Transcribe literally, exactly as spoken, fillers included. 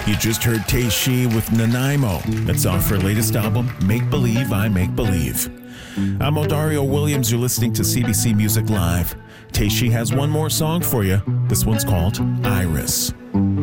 You just heard Teishi with Nanaimo. That's off her latest album, Make Believe I Make Believe. I'm Odario Williams. You're listening to C B C Music Live. Teishi has one more song for you. This one's called Iris.